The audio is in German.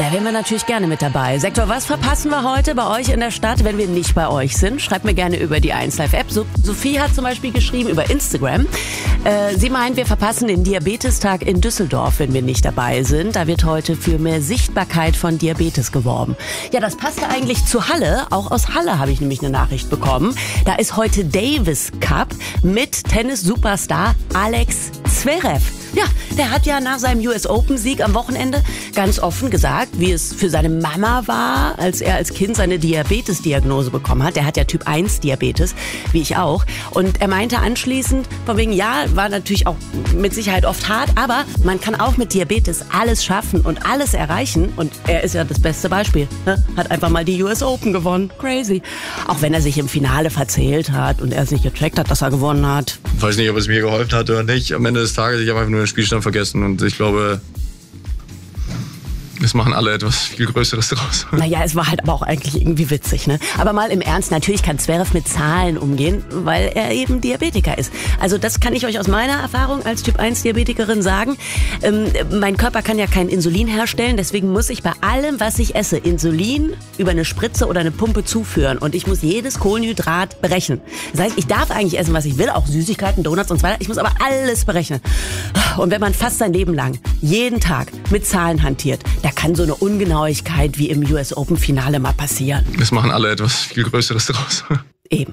Da wären wir natürlich gerne mit dabei. Sektor, was verpassen wir heute bei euch in der Stadt, wenn wir nicht bei euch sind? Schreibt mir gerne über die 1Live-App. Sophie hat zum Beispiel geschrieben über Instagram. Sie meint, wir verpassen den Diabetestag in Düsseldorf, wenn wir nicht dabei sind. Da wird heute für mehr Sichtbarkeit von Diabetes geworben. Ja, das passt ja eigentlich zu Halle. Auch aus Halle habe ich nämlich eine Nachricht bekommen. Da ist heute Davis Cup mit Tennis-Superstar Alex Zverev. Ja, der hat ja nach seinem US Open-Sieg am Wochenende ganz offen gesagt, wie es für seine Mama war, als er als Kind seine Diabetes-Diagnose bekommen hat. Der hat ja Typ 1 Diabetes, wie ich auch. Und er meinte anschließend, von wegen, ja, war natürlich auch mit Sicherheit oft hart, aber man kann auch mit Diabetes alles schaffen und alles erreichen. Und er ist ja das beste Beispiel. Ne? Hat einfach mal die US Open gewonnen. Crazy. Auch wenn er sich im Finale verzählt hat und er es nicht gecheckt hat, dass er gewonnen hat. Ich weiß nicht, ob es mir geholfen hat oder nicht. Am Ende des Tages, ich habe einfach nur den Spielstand vergessen und ich glaube, es machen alle etwas viel Größeres draus. Naja, es war halt aber auch eigentlich irgendwie witzig, ne? Aber mal im Ernst, natürlich kann Zverev mit Zahlen umgehen, weil er eben Diabetiker ist. Also das kann ich euch aus meiner Erfahrung als Typ-1-Diabetikerin sagen. Mein Körper kann ja kein Insulin herstellen, deswegen muss ich bei allem, was ich esse, Insulin über eine Spritze oder eine Pumpe zuführen. Und ich muss jedes Kohlenhydrat berechnen. Das heißt, ich darf eigentlich essen, was ich will, auch Süßigkeiten, Donuts und so weiter. Ich muss aber alles berechnen. Und wenn man fast sein Leben lang jeden Tag mit Zahlen hantiert, da kann so eine Ungenauigkeit wie im US Open Finale mal passieren. Es machen alle etwas viel Größeres draus.